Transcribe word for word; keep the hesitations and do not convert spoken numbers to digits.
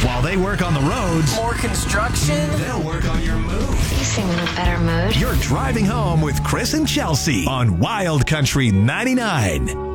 While they work on the roads, More construction. they'll work on your mood. You seem in a better mood. You're driving home with Chris and Chelsea on Wild Country ninety-nine.